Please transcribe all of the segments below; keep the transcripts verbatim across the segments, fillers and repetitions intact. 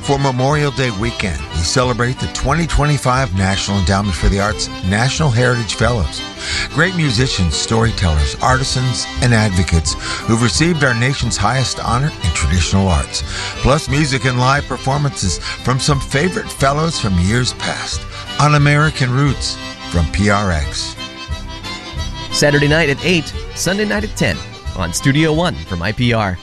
For Memorial Day weekend, we celebrate the twenty twenty-five National Endowment for the Arts National Heritage Fellows. Great musicians, storytellers, artisans, and advocates who've received our nation's highest honor in traditional arts. Plus music and live performances from some favorite fellows from years past. On American Roots from P R X. Saturday night at eight, Sunday night at ten on Studio One from I P R.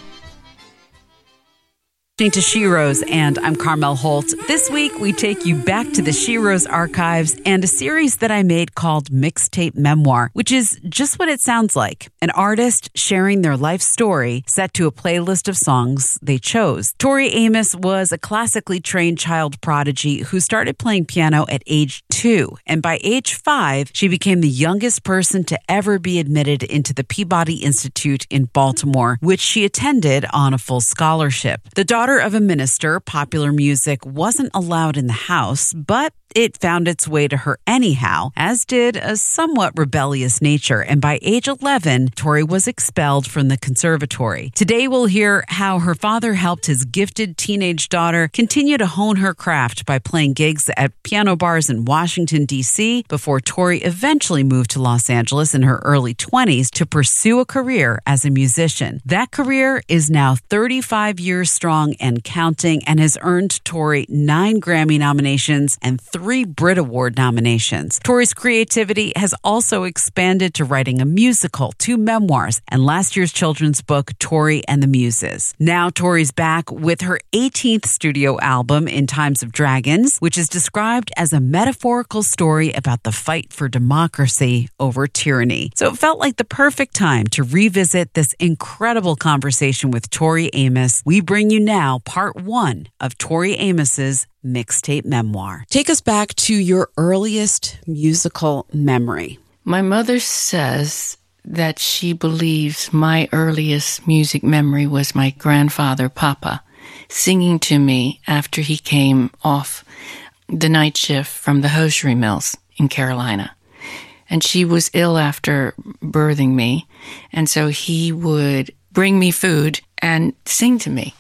To Sheroes, and I'm Carmel Holt. This week, we take you back to the Sheroes archives and a series that I made called Mixtape Memoir, which is just what it sounds like. An artist sharing their life story set to a playlist of songs they chose. Tori Amos was a classically trained child prodigy who started playing piano at age two. And by age five, she became the youngest person to ever be admitted into the Peabody Institute in Baltimore, which she attended on a full scholarship. The daughter of a minister, popular music wasn't allowed in the house, but it found its way to her anyhow, as did a somewhat rebellious nature. And by age eleven, Tori was expelled from the conservatory. Today, we'll hear how her father helped his gifted teenage daughter continue to hone her craft by playing gigs at piano bars in Washington, D C, before Tori eventually moved to Los Angeles in her early twenties to pursue a career as a musician. That career is now thirty-five years strong and counting, and has earned Tori nine Grammy nominations and three Three Brit Award nominations. Tori's creativity has also expanded to writing a musical, two memoirs, and last year's children's book, Tori and the Muses. Now Tori's back with her eighteenth studio album, In Times of Dragons, which is described as a metaphorical story about the fight for democracy over tyranny. So it felt like the perfect time to revisit this incredible conversation with Tori Amos. We bring you now part one of Tori Amos's Mixtape Memoir. Take us back to your earliest musical memory. My mother says that she believes my earliest music memory was my grandfather, Papa, singing to me after he came off the night shift from the hosiery mills in Carolina. And she was ill after birthing me, and so he would bring me food and sing to me.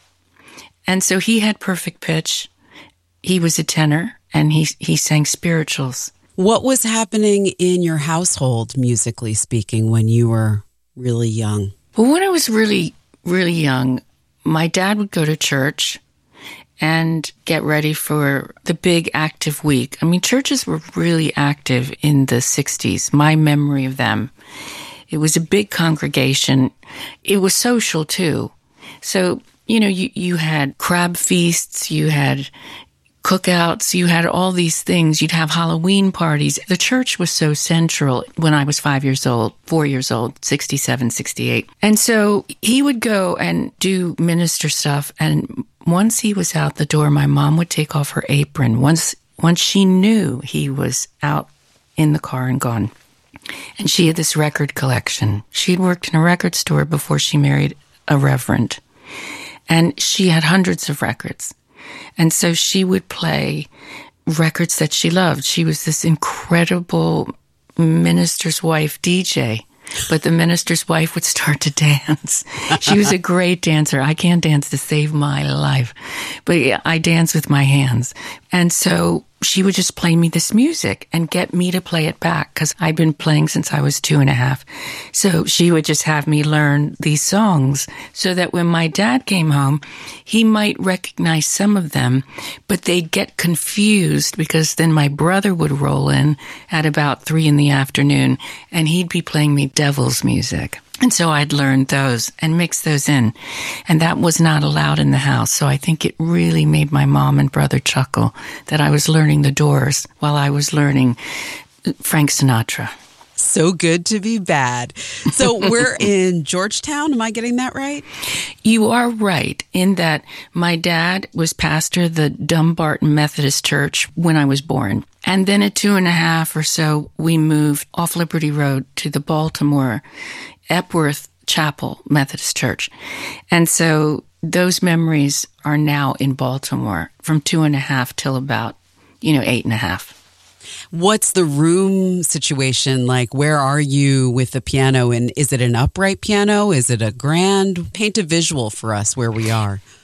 And so he had perfect pitch. He was a tenor, and he he sang spirituals. What was happening in your household, musically speaking, when you were really young? Well, when I was really, really young, my dad would go to church and get ready for the big active week. I mean, churches were really active in the sixties, my memory of them. It was a big congregation. It was social, too. So, you know, you, you had crab feasts, you had cookouts, you had all these things. You'd have Halloween parties. The church was so central when I was five years old, four years old, sixty-seven, sixty-eight. And so he would go and do minister stuff. And once he was out the door, my mom would take off her apron. Once, once she knew he was out in the car and gone. And she had this record collection. She had worked in a record store before she married a reverend. And she had hundreds of records. And so she would play records that she loved. She was this incredible minister's wife D J, but the minister's wife would start to dance. She was a great dancer. I can't dance to save my life, but yeah, I dance with my hands. And so she would just play me this music and get me to play it back because I'd been playing since I was two and a half. So she would just have me learn these songs so that when my dad came home, he might recognize some of them, but they'd get confused because then my brother would roll in at about three in the afternoon and he'd be playing me devil's music. And so I'd learned those and mix those in. And that was not allowed in the house. So I think it really made my mom and brother chuckle that I was learning the Doors while I was learning Frank Sinatra. So good to be bad. So we're in Georgetown. Am I getting that right? You are right in that my dad was pastor of the Dumbarton Methodist Church when I was born. And then at two and a half or so, we moved off Liberty Road to the Baltimore Epworth Chapel Methodist Church. And so those memories are now in Baltimore from two and a half till about, you know, eight and a half. What's the room situation like? Where are you with the piano? And is it an upright piano? Is it a grand? Paint a visual for us where we are.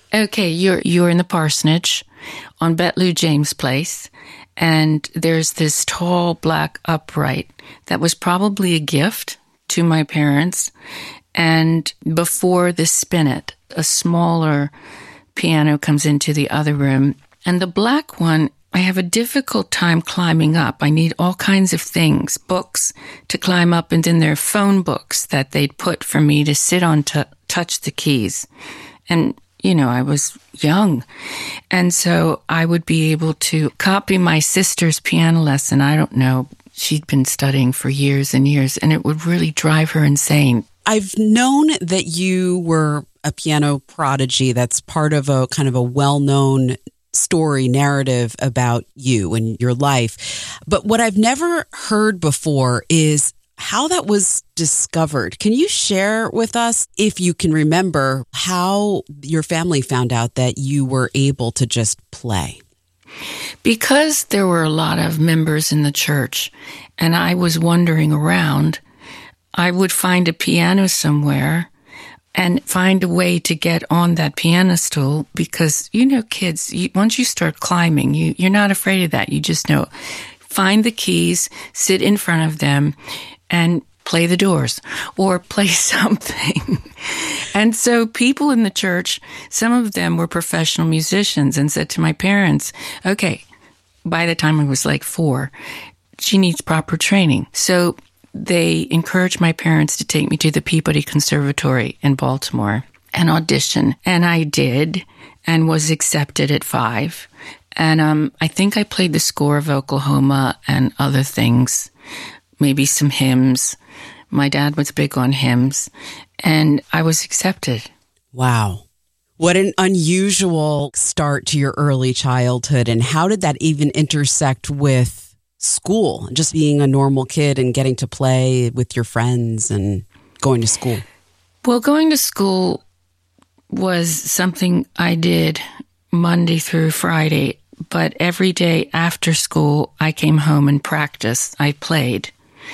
Okay, you're you're in the parsonage on Betlou James Place, and there's this tall black upright that was probably a gift to my parents. And before the spinet, a smaller piano comes into the other room. And the black one, I have a difficult time climbing up. I need all kinds of things, books to climb up, and then there are phone books that they'd put for me to sit on to touch the keys. And, you know, I was young. And so I would be able to copy my sister's piano lesson. I don't know. She'd been studying for years and years, and it would really drive her insane. I've known that you were a piano prodigy. That's part of a kind of a well-known story narrative about you and your life. But what I've never heard before is how that was discovered. Can you share with us, if you can remember, how your family found out that you were able to just play? Because there were a lot of members in the church, and I was wandering around, I would find a piano somewhere and find a way to get on that piano stool because, you know, kids, you, once you start climbing, you, you're not afraid of that. You just know, find the keys, sit in front of them, and play the Doors or play something. And so people in the church, some of them were professional musicians, and said to my parents, okay, by the time I was like four, she needs proper training. So they encouraged my parents to take me to the Peabody Conservatory in Baltimore and audition. And I did, and was accepted at five. And um, I think I played the score of Oklahoma and other things, maybe some hymns. My dad was big on hymns, and I was accepted. Wow. What an unusual start to your early childhood. And how did that even intersect with school, just being a normal kid and getting to play with your friends and going to school? Well, going to school was something I did Monday through Friday, but every day after school, I came home and practiced. I played,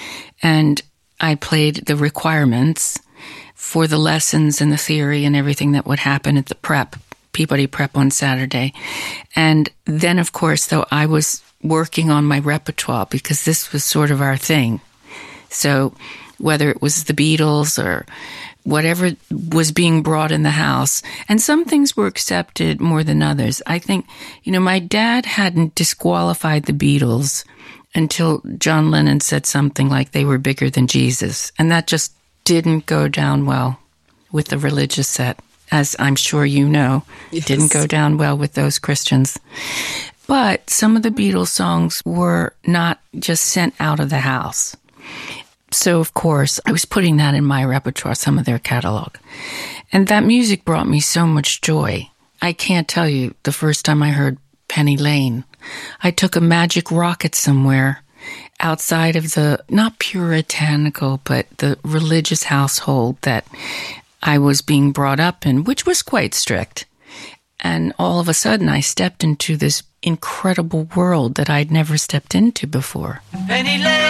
and I played the requirements for the lessons and the theory and everything that would happen at the prep, Peabody Prep on Saturday. And then, of course, though, I was working on my repertoire because this was sort of our thing. So whether it was the Beatles or whatever was being brought in the house, and some things were accepted more than others. I think, you know, my dad hadn't disqualified the Beatles until John Lennon said something like they were bigger than Jesus. And that just didn't go down well with the religious set, as I'm sure you know. It yes. didn't go down well with those Christians. But some of the Beatles songs were not just sent out of the house. So, of course, I was putting that in my repertoire, some of their catalog. And that music brought me so much joy. I can't tell you the first time I heard Penny Lane. I took a magic rocket somewhere outside of the, not puritanical, but the religious household that I was being brought up in, which was quite strict. And all of a sudden, I stepped into this incredible world that I'd never stepped into before. Penny Lane.